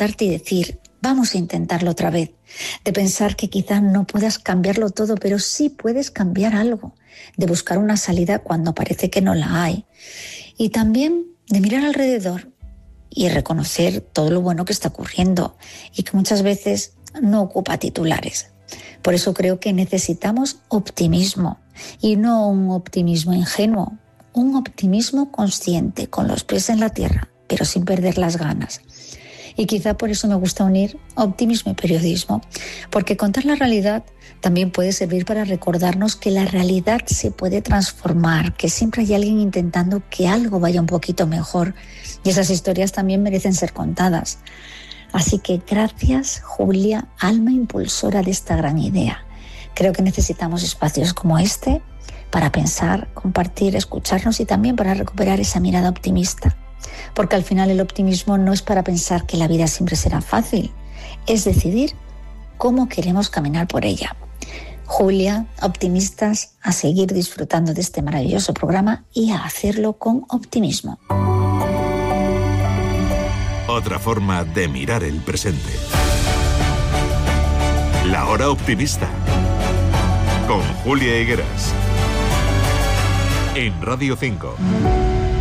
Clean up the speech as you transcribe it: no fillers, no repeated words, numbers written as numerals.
levantarte y decir, vamos a intentarlo otra vez, de pensar que quizás no puedas cambiarlo todo, pero sí puedes cambiar algo, de buscar una salida cuando parece que no la hay, y también de mirar alrededor y reconocer todo lo bueno que está ocurriendo y que muchas veces no ocupa titulares. Por eso creo que necesitamos optimismo, y no un optimismo ingenuo, un optimismo consciente, con los pies en la tierra, pero sin perder las ganas. Y quizá por eso me gusta unir optimismo y periodismo, porque contar la realidad también puede servir para recordarnos que la realidad se puede transformar, que siempre hay alguien intentando que algo vaya un poquito mejor, y esas historias también merecen ser contadas. Así que gracias, Julia, alma impulsora de esta gran idea. Creo que necesitamos espacios como este para pensar, compartir, escucharnos y también para recuperar esa mirada optimista. Porque al final el optimismo no es para pensar que la vida siempre será fácil, es decidir cómo queremos caminar por ella. Julia, optimistas, a seguir disfrutando de este maravilloso programa y a hacerlo con optimismo. Otra forma de mirar el presente. La hora optimista. Con Julia Higueras. En Radio 5.